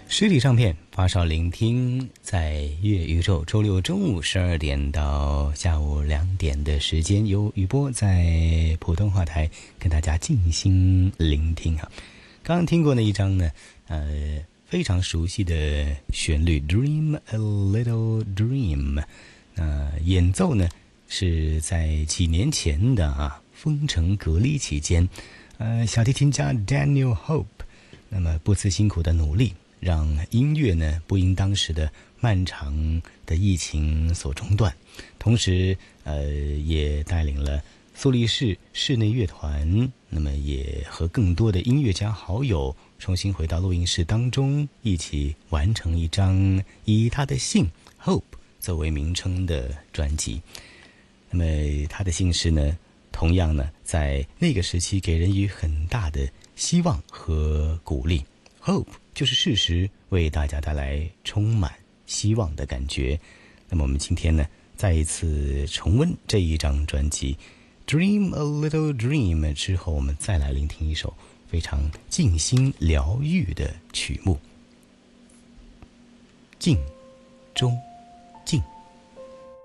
实体唱片发烧聆听，在乐宇宙周六中午12点到下午2点的时间，由雨波在普通话台跟大家静心聆听啊。刚刚听过那一张呢，非常熟悉的旋律 Dream a Little Dream， 演奏呢是在几年前的封城隔离期间，小提琴家 Daniel Hope 那么不辞辛苦的努力，让音乐呢不因当时的漫长的疫情所中断，同时也带领了苏黎世室内乐团，那么也和更多的音乐家好友重新回到录音室当中，一起完成一张以他的姓 Hope 作为名称的专辑。那么他的姓氏呢，同样呢在那个时期给人以很大的希望和鼓励。 Hope 就是事实，为大家带来充满希望的感觉。那么我们今天呢再一次重温这一张专辑 Dream a Little Dream 之后，我们再来聆听一首非常静心疗愈的曲目，静中。